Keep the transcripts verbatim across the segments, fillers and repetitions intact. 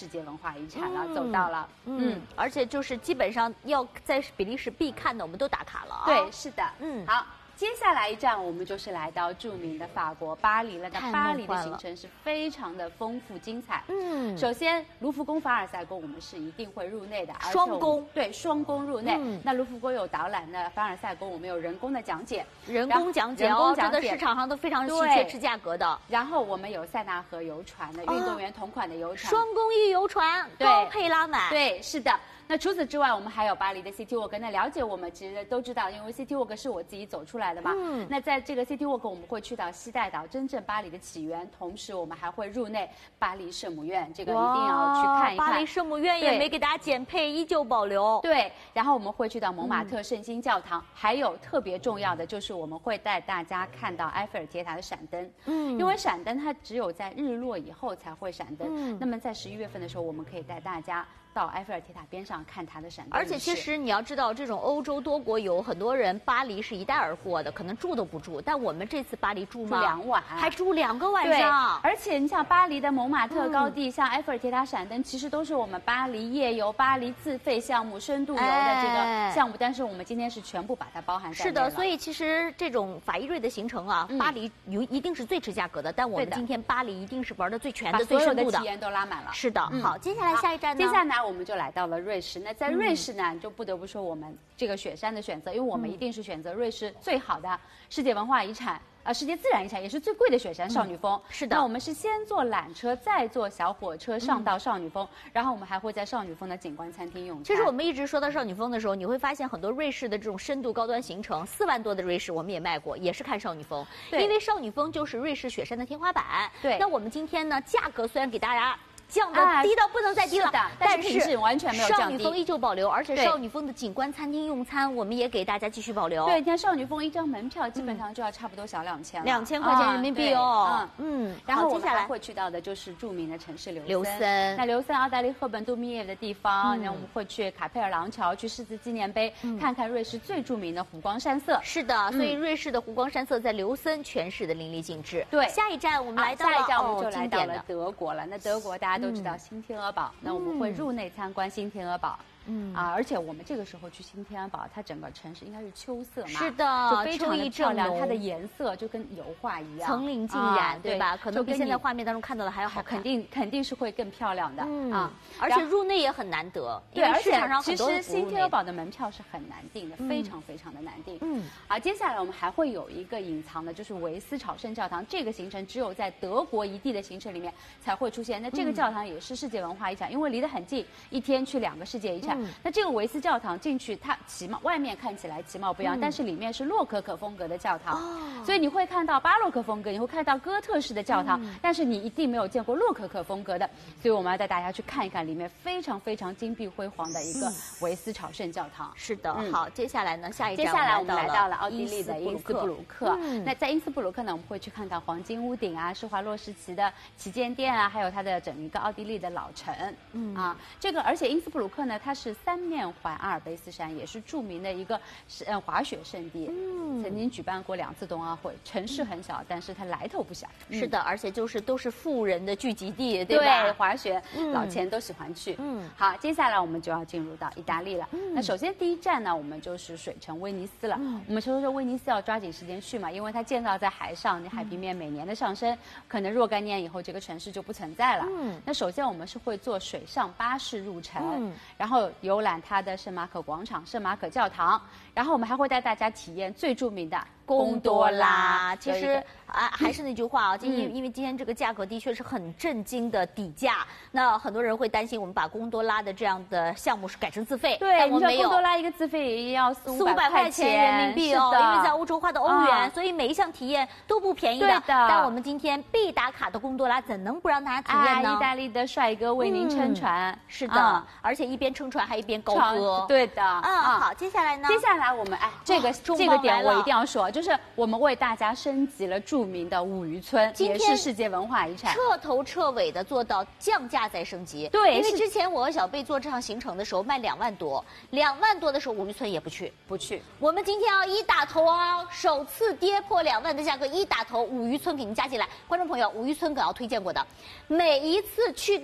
世界文化遗产了，嗯、走到了。 嗯，嗯而且就是基本上要在比利时必看的，我们都打卡了啊。 对，是的。 嗯， 好。接下来一站，我们就是来到著名的法国巴黎了。那巴黎的行程是非常的丰富精彩。嗯，首先卢浮宫、凡尔赛宫我们是一定会入内的， 双宫对，双宫入内。嗯、那卢浮宫有导览的，凡尔赛宫我们有人工的讲解， 人工讲解，人工讲解，这个市场上都非常稀缺，吃价格的。 然后我们有塞纳河游船的，运动员同款的游船， 双宫一游船，高配拉满。 对，是的。那除此之外，我们还有巴黎的 City Walk。那了解我们其实都知道，因为 City Walk 是我自己走出来的嘛。嗯。那在这个 City Walk， 我们会去到西带岛，真正巴黎的起源。同时，我们还会入内巴黎圣母院，这个一定要去看一看。 巴黎圣母院也没给大家减配，依旧保留。 对。然后我们会去到蒙马特圣心教堂，嗯、还有特别重要的就是我们会带大家看到埃菲尔铁塔的闪灯。嗯。因为闪灯它只有在日落以后才会闪灯。嗯。那么在十一月份的时候，我们可以带大家到埃菲尔铁塔边上看它的闪灯。 而且其实你要知道，这种欧洲多国游，很多人巴黎是一带而过的，可能住都不住。但我们这次巴黎住吗？ 住两晚， 还住两个晚上。 而且你像巴黎的蒙马特高地，嗯、像埃菲尔铁塔闪灯，其实都是我们巴黎夜游、巴黎自费项目、深度游的这个项目。哎、但是我们今天是全部把它包含在内了。 是的，所以其实这种法意瑞的行程啊，嗯、巴黎游一定是最吃价格的。但我们今天巴黎一定是玩的最全的、最深度的， 把所有的体验都拉满了。 是的，嗯、好，接下来下一站呢？ 接下来我们就来到了瑞士。那在瑞士呢，嗯、就不得不说我们这个雪山的选择，因为我们一定是选择瑞士最好的世界文化遗产。呃，世界自然遗产也是最贵的雪山少女峰。嗯、 是的。 那我们是先坐缆车，再坐小火车上到少女峰，嗯、然后我们还会在少女峰的景观餐厅用餐。 其实我们一直说到少女峰的时候，你会发现很多瑞士的这种深度高端行程，四万多的瑞士我们也卖过，也是看少女峰。对。因为少女峰就是瑞士雪山的天花板。 对。 那我们今天呢，价格虽然给大家降到低到不能再低了， 啊、但是品质完全没有降低。 少女峰依旧保留，而且少女峰的景观餐厅用餐，我们也给大家继续保留。 对，你看少女峰一张门票基本上就要差不多小两千了， 两千块钱人民币哦。 嗯，然后我们还会去到的就是著名的城市琉琉森。 那琉森奥黛丽·赫本度蜜月的地方，那我们会去卡佩尔廊桥，去狮子纪念碑，看看瑞士最著名的湖光山色。 是的，所以瑞士的湖光山色在琉森诠释的淋漓尽致。 对， 下一站我们来到了， 下一站我们就来到了德国了。那德国大家都知道新天鹅堡，那我们会入内参观新天鹅堡。嗯啊，而且我们这个时候去新天鹅堡，它整个城市应该是秋色嘛， 是的， 就非常的漂亮，它的颜色就跟油画一样， 层林尽染，对吧？可能比现在画面当中看到的还要好看， 肯定肯定是会更漂亮的啊！ 而且入内也很难得， 对，而且其实新天鹅堡的门票是很难订的，非常非常的难订。嗯，好，接下来我们还会有一个隐藏的，就是维斯朝圣教堂，这个行程只有在德国一地的行程里面才会出现。那这个教堂也是世界文化遗产，因为离得很近，一天去两个世界遗产。那这个维斯教堂进去，它其貌外面看起来其貌不扬，嗯、但是里面是洛可可风格的教堂，哦、所以你会看到巴洛克风格，你会看到哥特式的教堂，嗯、但是你一定没有见过洛可可风格的，所以我们要带大家去看一看里面非常非常金碧辉煌的一个维斯朝圣教堂。 是的，嗯、好，接下来呢，下一站接下来我们来到了奥地利的因斯布鲁克。嗯、那在因斯布鲁克呢，我们会去看到黄金屋顶啊，施华洛世奇的旗舰店啊，还有它的整一个奥地利的老城。嗯啊，这个而且因斯布鲁克呢，它是三面环阿尔卑斯山，也是著名的一个呃滑雪胜地，嗯，曾经举办过两次冬奥会。城市很小，但是它来头不小。 嗯、是的，而且就是都是富人的聚集地，对吧？ 对，滑雪、嗯、老钱都喜欢去。嗯，好，接下来我们就要进入到意大利了。嗯、那首先第一站呢，我们就是水城威尼斯了。嗯、我们说说威尼斯要抓紧时间去嘛，因为它建造在海上，你海平面每年的上升，可能若干年以后这个城市就不存在了。嗯，那首先我们是会坐水上巴士入城，嗯、然后游览它的圣马可广场、圣马可教堂，然后我们还会带大家体验最著名的贡多拉。 其实啊，还是那句话啊，今天、嗯、因为今天这个价格的确是很震惊的底价，那很多人会担心我们把贡多拉的这样的项目是改成自费， 对， 但我们没有。 贡多拉一个自费也要四五百块钱人民币哦，因为在欧洲花的欧元，嗯、所以每一项体验都不便宜的。 对的。 但我们今天必打卡的贡多拉，怎能不让大家体验呢？ 啊、意大利的帅哥为您撑船， 嗯、是的、嗯，而且一边撑船还一边高歌。 对的。 啊、嗯，好，接下来呢？ 接下来我们哎，这个这个点我一定要说，就是我们为大家升级了著名的五渔村，也是世界文化遗产， 彻头彻尾的做到降价再升级。 对， 因为之前我和小贝做这趟行程的时候卖两万多，两万多的时候五渔村也不去， 不去。 我们今天要一打头啊，首次跌破两万的价格，一打头五渔村给您加进来。观众朋友，五渔村可要推荐过的，每一次去到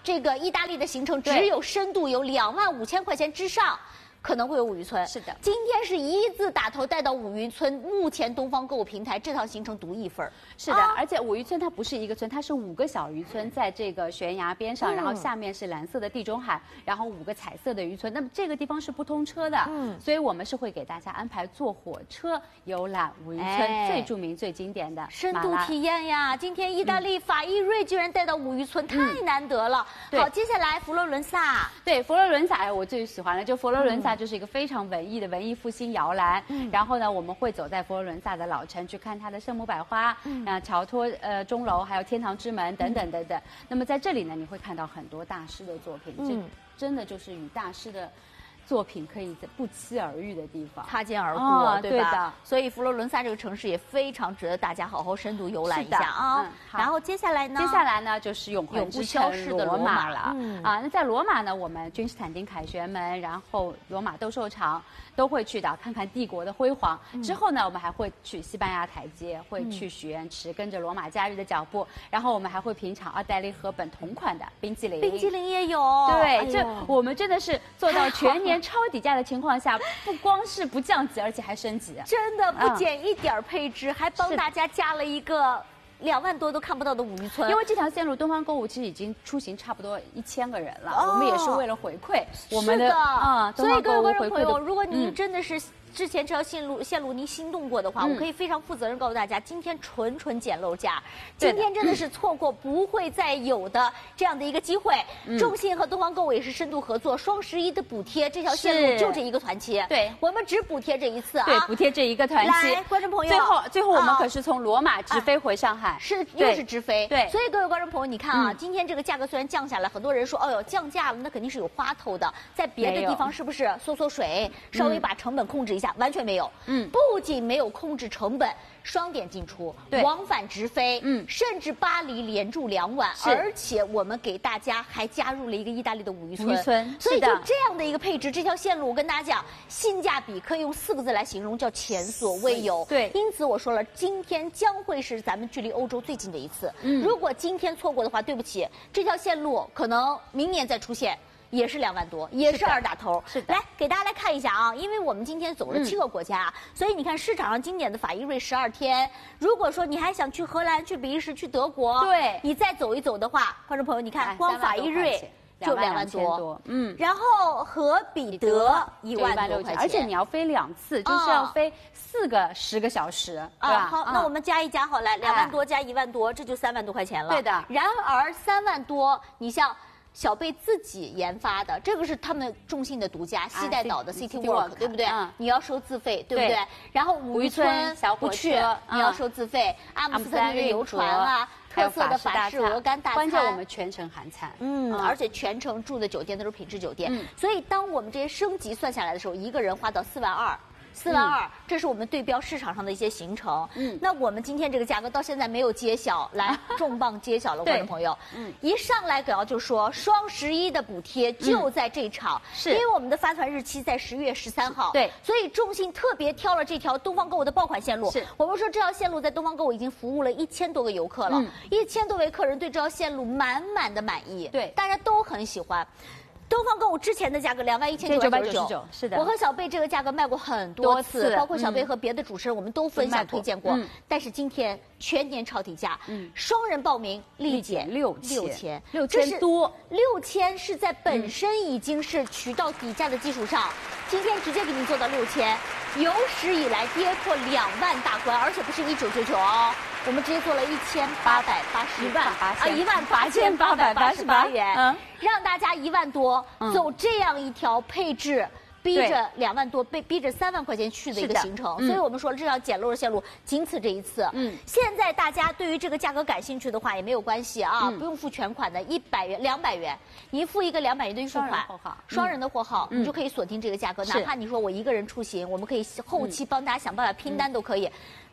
这个意大利的行程只有深度有两万五千块钱之上。可能会有五渔村， 是的。 今天是一字打头带到五渔村，目前东方购物平台这趟行程独一份。 是的，啊、而且五渔村它不是一个村，它是五个小渔村，在这个悬崖边上，嗯、然后下面是蓝色的地中海，然后五个彩色的渔村。那么这个地方是不通车的，嗯，所以我们是会给大家安排坐火车游览五渔村、哎、最著名、最经典的深度体验呀。今天意大利法意瑞居然带到五渔村，嗯、太难得了。好，接下来佛罗伦萨， 对佛罗伦萨，哎，我最喜欢了，就佛罗伦萨。就是一个非常文艺的文艺复兴摇篮，嗯、然后呢，我们会走在佛罗伦萨的老城去看它的圣母百花，嗯、啊，乔托呃钟楼，还有天堂之门等等等等。嗯、那么在这里呢，你会看到很多大师的作品，嗯、这真的就是与大师的作品可以在不期而遇的地方， 擦肩而过， 哦、 对吧？ 对的。 所以佛罗伦萨这个城市也非常值得大家好好深度游览一下啊。嗯、然后接下来呢？ 接下来呢就是永恒之城罗马了。嗯、啊，那在罗马呢，我们君士坦丁凯旋门，然后罗马斗兽场都会去的，看看帝国的辉煌。嗯、之后呢，我们还会去西班牙台阶，会去许愿池，跟着罗马假日的脚步。然后我们还会品尝奥黛丽赫本同款的冰淇淋。 冰淇淋也有。 对， 哎、 这我们真的是做到全年超底价的情况下，不光是不降级，而且还升级， 真的不减一点配置，嗯、还帮大家加了一个两万多都看不到的五渔村。 因为这条线路东方购物其实已经出行差不多一千个人了，哦、我们也是为了回馈我们的啊、嗯， 所以各位观众朋友，如果您真的是。之前这条线路线路您心动过的话，嗯、我可以非常负责任告诉大家，今天纯纯捡漏价，今天真的是错过不会再有的这样的一个机会。嗯、中信和东方购物也是深度合作，双十一的补贴，这条线路就这一个团期， 对， 我们只补贴这一次啊， 对，补贴这一个团期。 来，观众朋友， 最后最后我们可是从罗马直飞回上海，啊、 是又是直飞， 对， 所以各位观众朋友，你看啊，嗯、今天这个价格虽然降下来，很多人说，哦呦降价了，那肯定是有花头的，在别的地方是不是缩缩水，稍微把成本控制一下？完全没有。嗯，不仅没有控制成本，双点进出， 对， 往返直飞，嗯，甚至巴黎连住两晚，而且我们给大家还加入了一个意大利的五渔村， 五渔村， 所以就这样的一个配置，这条线路我跟大家讲，性价比可以用四个字来形容，叫前所未有。 对， 因此我说了，今天将会是咱们距离欧洲最近的一次。嗯，如果今天错过的话，对不起，这条线路可能明年再出现。也是两万多，也是二打头。 是的， 来给大家来看一下啊，因为我们今天走了七个国家，嗯、所以你看市场上经典的法意瑞十二天。如果说你还想去荷兰、去比利时、去德国， 对， 你再走一走的话，观众朋友，你看光法意瑞就两万多， 嗯， 然后和彼得一万多块钱， 而且你要飞两次，就是要飞四个十个小时，对吧？ 好，那我们加一加好来，两万多加一万多，这就三万多块钱了。 对的。 然而三万多，你像。小贝自己研发的，这个是他们中信的独家，西带岛的 City Walk， 对不对？嗯，你要收自费，对不对？然后五渔村不去，你要收自费。阿姆斯特丹的游船啊，特色的法式鹅肝大餐， 关键我们全程含餐。 嗯，而且全程住的酒店都是品质酒店，所以当我们这些升级算下来的时候，一个人花到四万二。四万二，这是我们对标市场上的一些行程。嗯，那我们今天这个价格到现在没有揭晓，来重磅揭晓了，观众朋友。嗯，一上来葛瑶就说双十一的补贴就在这场，是因为我们的发团日期在十月十三号。 对， 所以中信特别挑了这条东方购物的爆款线路。 是， 我们说这条线路在东方购物已经服务了一千多个游客了，一千多位客人对这条线路满满的满意， 对， 大家都很喜欢。东方购物之前的价格两万一千九百九十九， 是的。 我和小贝这个价格卖过很多次，包括小贝和别的主持人，我们都分享推荐过。嗯、但是今天全年超底价，嗯，双人报名立减六六千， 六千多， 六千是在本身已经是渠道底价的基础上，今天直接给您做到六千，有史以来跌破两万大关，而且不是一九九九哦。我们直接做了一千八百八十万啊，一万八千八百八十八元，嗯，让大家一万多走这样一条配置，逼着两万多，被逼着三万块钱去的一个行程，所以我们说这条捡漏的线路仅此这一次。嗯，现在大家对于这个价格感兴趣的话也没有关系啊，不用付全款的，一百元、两百元，您付一个两百元的预付款，双人的货号，你就可以锁定这个价格，哪怕你说我一个人出行，我们可以后期帮大家想办法拼单都可以。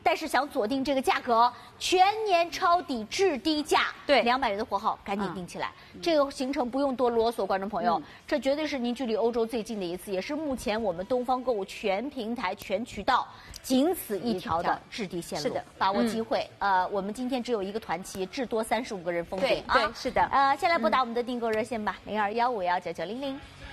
但是想锁定这个价格，全年抄底至低价， 对， 两百元的货号赶紧定起来。嗯、这个行程不用多啰嗦，观众朋友，嗯、这绝对是您距离欧洲最近的一次，也是目前我们东方购物全平台、全渠道仅此一条的至低线路。是的，把握机会。嗯、呃，我们今天只有一个团期，至多三十五个人封顶啊。 对，是的。 呃，先来拨打我们的订购热线吧，零二幺五幺九九零零。